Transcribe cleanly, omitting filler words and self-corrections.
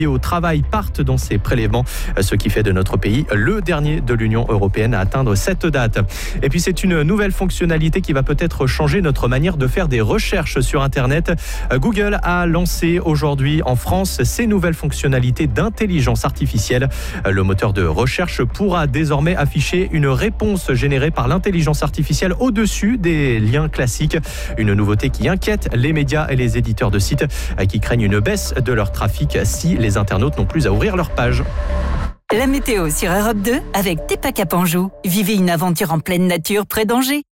au travail partent dans ces prélèvements, ce qui fait de notre pays le dernier de l'Union européenne à atteindre cette date. Et puis c'est une nouvelle fonctionnalité qui va peut-être changer notre manière de faire des recherches sur Internet. Google a lancé aujourd'hui en France ces nouvelles fonctionnalités d'intelligence artificielle. Le moteur de recherche pourra désormais afficher une réponse générée par l'intelligence artificielle au-dessus des liens classiques. Une nouveauté qui inquiète les médias et les éditeurs de sites qui craignent une baisse de leur trafic si les internautes n'ont plus à ouvrir leur page. La météo sur Europe 2 avec Tepa Cap Anjou. Vivez une aventure en pleine nature près d'Angers.